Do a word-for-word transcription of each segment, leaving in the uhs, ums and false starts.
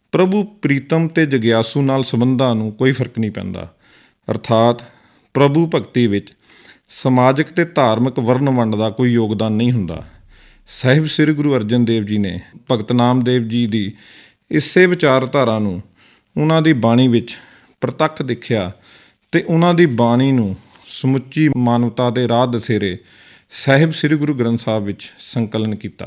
ਪ੍ਰਭੂ ਪ੍ਰੀਤਮ ਅਤੇ ਜਗਿਆਸੂ ਨਾਲ ਸੰਬੰਧਾਂ ਨੂੰ ਕੋਈ ਫਰਕ ਨਹੀਂ ਪੈਂਦਾ। ਅਰਥਾਤ ਪ੍ਰਭੂ ਭਗਤੀ ਵਿੱਚ ਸਮਾਜਿਕ ਅਤੇ ਧਾਰਮਿਕ ਵਰਨ ਵੰਡ ਦਾ ਕੋਈ ਯੋਗਦਾਨ ਨਹੀਂ ਹੁੰਦਾ। ਸਾਹਿਬ ਸ੍ਰੀ ਗੁਰੂ ਅਰਜਨ ਦੇਵ ਜੀ ਨੇ ਭਗਤ ਨਾਮਦੇਵ ਜੀ ਦੀ ਇਸੇ ਵਿਚਾਰਧਾਰਾ ਨੂੰ ਉਹਨਾਂ ਦੀ ਬਾਣੀ ਵਿੱਚ ਪ੍ਰਤੱਖ ਦੇਖਿਆ ਅਤੇ ਉਹਨਾਂ ਦੀ ਬਾਣੀ ਨੂੰ ਸਮੁੱਚੀ ਮਾਨਵਤਾ ਦੇ ਰਾਹ ਦਸੇਰੇ ਸਾਹਿਬ ਸ੍ਰੀ ਗੁਰੂ ਗ੍ਰੰਥ ਸਾਹਿਬ ਵਿੱਚ ਸੰਕਲਨ ਕੀਤਾ।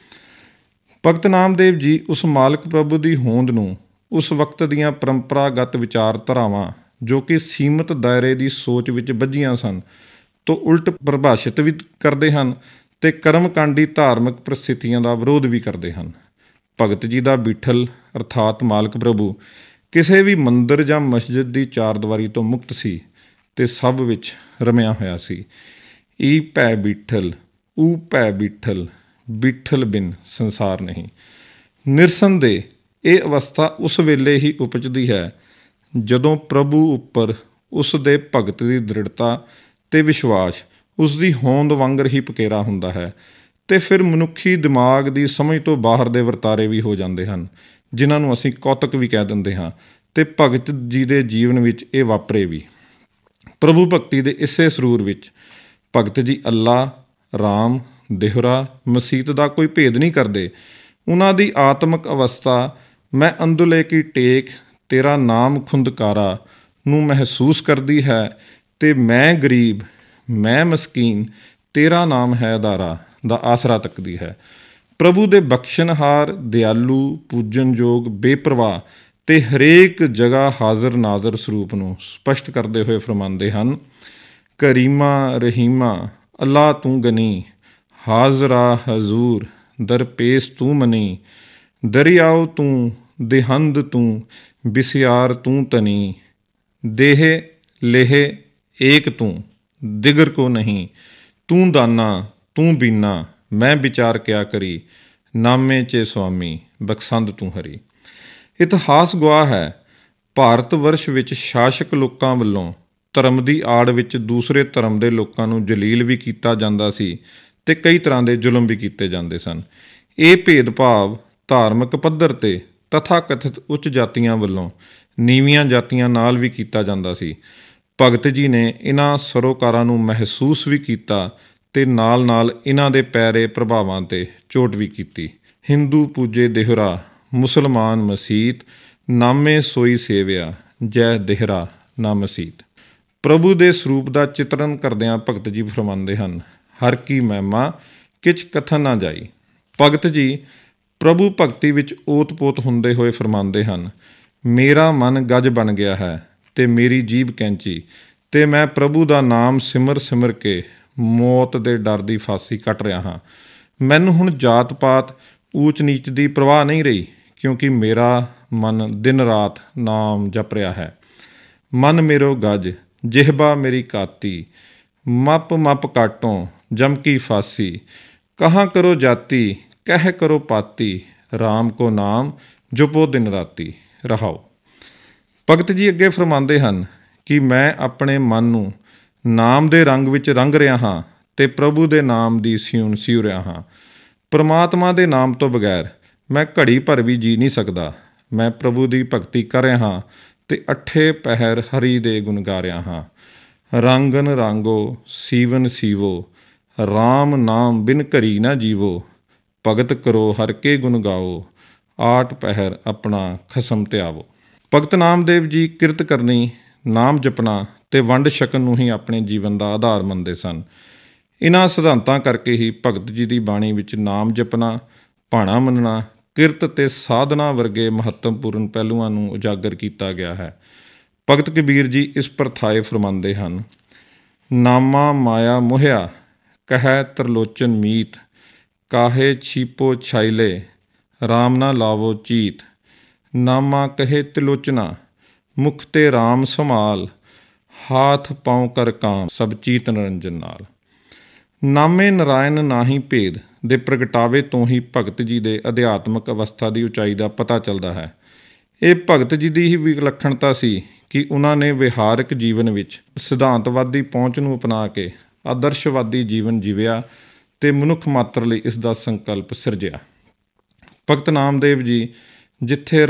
ਭਗਤ ਨਾਮਦੇਵ ਜੀ ਉਸ ਮਾਲਕ ਪ੍ਰਭੂ ਦੀ ਹੋਂਦ ਨੂੰ ਉਸ ਵਕਤ ਦੀਆਂ ਪਰੰਪਰਾਗਤ ਵਿਚਾਰਧਾਰਾਵਾਂ ਜੋ ਕਿ ਸੀਮਤ ਦਾਇਰੇ ਦੀ ਸੋਚ ਵਿੱਚ ਬੱਝੀਆਂ ਸਨ ਤੋਂ ਉਲਟ ਪਰਿਭਾਸ਼ਿਤ ਵੀ ਕਰਦੇ ਹਨ ਅਤੇ ਕਰਮਕਾਂਡੀ ਧਾਰਮਿਕ ਪ੍ਰਸਥਿਤੀਆਂ ਦਾ ਵਿਰੋਧ ਵੀ ਕਰਦੇ ਹਨ। ਭਗਤ ਜੀ ਦਾ ਬੀਠਲ ਅਰਥਾਤ ਮਾਲਕ ਪ੍ਰਭੂ ਕਿਸੇ ਵੀ ਮੰਦਰ ਜਾਂ ਮਸਜਿਦ ਦੀ ਚਾਰਦੀਵਾਰੀ ਤੋਂ ਮੁਕਤ ਸੀ ਅਤੇ ਸਭ ਵਿੱਚ ਰਮਿਆ ਹੋਇਆ ਸੀ। ਈ ਭੈ ਬੀਠਲ, ਊ ਭੈ ਬੀਠਲ, ਬੀਠਲ ਬਿਨ ਸੰਸਾਰ ਨਹੀਂ। ਨਿਰਸੰਦੇਹ ਇਹ ਅਵਸਥਾ ਉਸ ਵੇਲੇ ਹੀ ਉਪਜਦੀ ਹੈ ਜਦੋਂ ਪ੍ਰਭੂ ਉੱਪਰ ਉਸ ਦੇ ਭਗਤ ਦੀ ਦ੍ਰਿੜਤਾ ਅਤੇ ਵਿਸ਼ਵਾਸ ਉਸ ਦੀ ਹੋਂਦ ਵਾਂਗਰ ਹੀ ਪਕੇਰਾ ਹੁੰਦਾ ਹੈ ਅਤੇ ਫਿਰ ਮਨੁੱਖੀ ਦਿਮਾਗ ਦੀ ਸਮਝ ਤੋਂ ਬਾਹਰ ਦੇ ਵਰਤਾਰੇ ਵੀ ਹੋ ਜਾਂਦੇ ਹਨ, ਜਿਨ੍ਹਾਂ ਨੂੰ ਅਸੀਂ ਕੌਤਕ ਵੀ ਕਹਿ ਦਿੰਦੇ ਹਾਂ। ਅਤੇ ਭਗਤ ਜੀ ਦੇ ਜੀਵਨ ਵਿੱਚ ਇਹ ਵਾਪਰੇ ਵੀ। ਪ੍ਰਭੂ ਭਗਤੀ ਦੇ ਇਸੇ ਸਰੂਰ ਵਿੱਚ ਭਗਤ ਜੀ ਅੱਲਾ, ਰਾਮ, ਦੇਹੁਰਾ, ਮਸੀਤ ਦਾ ਕੋਈ ਭੇਦ ਨਹੀਂ ਕਰਦੇ। ਉਹਨਾਂ ਦੀ ਆਤਮਿਕ ਅਵਸਥਾ ਮੈਂ ਅੰਦੁਲੇ ਕੀ ਟੇਕ ਤੇਰਾ ਨਾਮ ਖੁੰਦਕਾਰਾ ਨੂੰ ਮਹਿਸੂਸ ਕਰਦੀ ਹੈ ਅਤੇ ਮੈਂ ਗਰੀਬ, ਮੈਂ ਮਸਕੀਨ, ਤੇਰਾ ਨਾਮ ਹੈ ਅਦਾਰਾ ਦਾ ਆਸਰਾ ਤੱਕਦੀ ਹੈ। ਪ੍ਰਭੂ ਦੇ ਬਖਸ਼ਣਹਾਰ, ਦਿਆਲੂ, ਪੂਜਨਯੋਗ, ਬੇਪਰਵਾਹ ਅਤੇ ਹਰੇਕ ਜਗ੍ਹਾ ਹਾਜ਼ਰ ਨਾਜ਼ਰ ਸਰੂਪ ਨੂੰ ਸਪਸ਼ਟ ਕਰਦੇ ਹੋਏ ਫਰਮਾਉਂਦੇ ਹਨ, ਕਰੀਮਾ ਰਹੀਮਾ ਅੱਲਾ ਤੂੰ ਗਨੀ, ਹਾਜ਼ਰਾ ਹਜ਼ੂਰ ਦਰਪੇਸ਼ ਤੂੰ ਮਨੀ, ਦਰਿਆਓ ਤੂੰ, ਦੇਹੰਦ ਤੂੰ, ਬਿਸਿਆਰ ਤੂੰ ਤਨੀ, ਦੇਹ ਲੇਹ ਏਕ ਤੂੰ, ਦਿਗਰ ਕੋ ਨਹੀਂ, ਤੂੰ ਦਾਨਾ ਤੂੰ ਬੀਨਾ, ਮੈਂ ਵਿਚਾਰ ਕਿਆ ਕਰੀ, ਨਾਮੇ ਚੇ ਸੁਆਮੀ ਬਖਸ਼ੰਦ ਤੂੰ ਹਰੀ। ਇਤਿਹਾਸ ਗਵਾਹ ਹੈ, ਭਾਰਤ ਵਰਸ਼ ਵਿੱਚ ਸ਼ਾਸਕ ਲੋਕਾਂ ਵੱਲੋਂ ਧਰਮ ਦੀ ਆੜ ਵਿੱਚ ਦੂਸਰੇ ਧਰਮ ਦੇ ਲੋਕਾਂ ਨੂੰ ਜਲੀਲ ਵੀ ਕੀਤਾ ਜਾਂਦਾ ਸੀ ਅਤੇ ਕਈ ਤਰ੍ਹਾਂ ਦੇ ਜ਼ੁਲਮ ਵੀ ਕੀਤੇ ਜਾਂਦੇ ਸਨ। ਇਹ ਭੇਦਭਾਵ ਧਾਰਮਿਕ ਪੱਧਰ 'ਤੇ ਤਥਾ ਕਥਿਤ ਉੱਚ ਜਾਤੀਆਂ ਵੱਲੋਂ ਨੀਵੀਆਂ ਜਾਤੀਆਂ ਨਾਲ ਵੀ ਕੀਤਾ ਜਾਂਦਾ ਸੀ। ਭਗਤ ਜੀ ਨੇ ਇਹਨਾਂ ਸਰੋਕਾਰਾਂ ਨੂੰ ਮਹਿਸੂਸ ਵੀ ਕੀਤਾ ਅਤੇ ਨਾਲ ਨਾਲ ਇਹਨਾਂ ਦੇ ਪੈਰੇ ਪ੍ਰਭਾਵਾਂ 'ਤੇ ਚੋਟ ਵੀ ਕੀਤੀ। ਹਿੰਦੂ ਪੂਜੇ ਦੇਹੁਰਾ, ਮੁਸਲਮਾਨ ਮਸੀਤ, ਨਾਮੇ ਸੋਈ ਸੇਵਿਆ, ਜੈ ਦੇਹਰਾ ਨਾ ਮਸੀਤ। ਪ੍ਰਭੂ ਦੇ ਸਰੂਪ ਦਾ ਚਿਤਰਨ ਕਰਦਿਆਂ ਭਗਤ ਜੀ ਫਰਮਾਉਂਦੇ ਹਨ, ਹਰ ਕੀ ਮਹਿਮਾ ਕਿਛ ਕਥਨ ਨਾ ਜਾਈ। ਭਗਤ ਜੀ ਪ੍ਰਭੂ ਭਗਤੀ ਵਿੱਚ ਓਤ-ਪੋਤ ਹੁੰਦੇ ਹੋਏ ਫਰਮਾਉਂਦੇ ਹਨ, ਮੇਰਾ ਮਨ ਗੱਜ ਬਣ ਗਿਆ ਹੈ ਅਤੇ ਮੇਰੀ ਜੀਭ ਕੈਂਚੀ, ਅਤੇ ਮੈਂ ਪ੍ਰਭੂ ਦਾ ਨਾਮ ਸਿਮਰ ਸਿਮਰ ਕੇ ਮੌਤ ਦੇ ਡਰ ਦੀ ਫਾਂਸੀ ਕੱਟ ਰਿਹਾ ਹਾਂ। ਮੈਨੂੰ ਹੁਣ ਜਾਤ ਪਾਤ, ਊਚ ਨੀਚ ਦੀ ਪਰਵਾਹ ਨਹੀਂ ਰਹੀ, ਕਿਉਂਕਿ ਮੇਰਾ ਮਨ ਦਿਨ ਰਾਤ ਨਾਮ ਜਪ ਰਿਹਾ ਹੈ। ਮਨ ਮੇਰੋ ਗੱਜ, ਜਿਹਬਾ ਮੇਰੀ ਕਾਤੀ, ਮਪ ਮਪ ਕਾਟੋਂ ਜਮ ਕੀ ਫਾਸੀ, ਕਹਾਂ ਕਰੋ ਜਾਤੀ, ਕਹਿ ਕਰੋ ਪਾਤੀ, ਰਾਮ ਕੋ ਨਾਮ ਜਪੋ ਦਿਨ ਰਾਤੀ। ਰਹਾਓ। ਭਗਤ ਜੀ ਅੱਗੇ ਫਰਮਾਉਂਦੇ ਹਨ ਕਿ ਮੈਂ ਆਪਣੇ ਮਨ ਨੂੰ ਨਾਮ ਦੇ ਰੰਗ ਵਿੱਚ ਰੰਗ ਰਿਹਾ ਹਾਂ ਅਤੇ ਪ੍ਰਭੂ ਦੇ ਨਾਮ ਦੀ ਸਿਉਣ ਸਿਉ ਰਿਹਾ ਹਾਂ। ਪਰਮਾਤਮਾ ਦੇ ਨਾਮ ਤੋਂ ਬਗੈਰ ਮੈਂ ਘੜੀ ਭਰ ਵੀ ਜੀ ਨਹੀਂ ਸਕਦਾ। ਮੈਂ ਪ੍ਰਭੂ ਦੀ ਭਗਤੀ ਕਰ ਰਿਹਾ ਹਾਂ ਅਤੇ ਅੱਠੇ ਪਹਿਰ ਹਰੀ ਦੇ ਗੁਣ ਗਾ ਰਿਹਾ ਹਾਂ। ਰਾਂਗਨ ਰਾਂਗੋ ਸੀਵਨ ਸੀਵੋ, ਰਾਮ ਨਾਮ ਬਿਨ ਘਰੀ ਨਾ ਜੀਵੋ, ਭਗਤ ਕਰੋ ਹਰ ਕੇ ਗੁਣ ਗਾਓ, ਆਠ ਪਹਿਰ ਆਪਣਾ ਖਸਮ ਧਿਆਵੋ। ਭਗਤ ਨਾਮਦੇਵ ਜੀ ਕਿਰਤ ਕਰਨੀ, ਨਾਮ ਜਪਣਾ ਅਤੇ ਵੰਡ ਛਕਣ ਨੂੰ ਹੀ ਆਪਣੇ ਜੀਵਨ ਦਾ ਆਧਾਰ ਮੰਨਦੇ ਸਨ। ਇਹਨਾਂ ਸਿਧਾਂਤਾਂ ਕਰਕੇ ਹੀ ਭਗਤ ਜੀ ਦੀ ਬਾਣੀ ਵਿੱਚ ਨਾਮ ਜਪਣਾ, ਭਾਣਾ ਮੰਨਣਾ, ਕਿਰਤ ਅਤੇ ਸਾਧਨਾ ਵਰਗੇ ਮਹੱਤਵਪੂਰਨ ਪਹਿਲੂਆਂ ਨੂੰ ਉਜਾਗਰ ਕੀਤਾ ਗਿਆ ਹੈ। ਭਗਤ ਕਬੀਰ ਜੀ ਇਸ ਪ੍ਰਥਾਏ ਫਰਮਾਉਂਦੇ ਹਨ, ਨਾਮਾ ਮਾਇਆ ਮੋਹਿਆ ਕਹਿ ਤਰਲੋਚਨ ਮੀਤ, ਕਾਹੇ ਛੀਪੋ ਛਾਈਲੇ ਰਾਮ ਨਾ ਲਾਵੋ ਚੀਤ, ਨਾਮਾ ਕਹੇ ਤਿਲੋਚਨਾ ਮੁਖ ਤੇ ਰਾਮ ਸੰਭਾਲ, ਹਾਥ ਪਾਉ ਕਰ ਕਾਮ ਸਭ ਚੀਤ ਨਿਰੰਜਨ ਨਾਲ। ਨਾਮੇ ਨਾਰਾਇਣ ਨਾਹੀ ਭੇਦ ਦੇ ਪ੍ਰਗਟਾਵੇ ਤੋਂ ਹੀ ਭਗਤ ਜੀ ਦੇ ਅਧਿਆਤਮਕ ਅਵਸਥਾ ਦੀ ਉਚਾਈ ਦਾ ਪਤਾ ਚੱਲਦਾ ਹੈ। ਇਹ ਭਗਤ ਜੀ ਦੀ ਹੀ ਵਿਲੱਖਣਤਾ ਸੀ ਕਿ ਉਹਨਾਂ ਨੇ ਵਿਹਾਰਕ ਜੀਵਨ ਵਿੱਚ ਸਿਧਾਂਤਵਾਦੀ ਪਹੁੰਚ ਨੂੰ ਅਪਣਾ ਕੇ ਆਦਰਸ਼ਵਾਦੀ ਜੀਵਨ ਜੀਵਿਆ ਅਤੇ ਮਨੁੱਖ ਮਾਤਰ ਲਈ ਇਸ ਦਾ ਸੰਕਲਪ ਸਿਰਜਿਆ। ਭਗਤ ਨਾਮਦੇਵ ਜੀ ਜਿੱਥੇ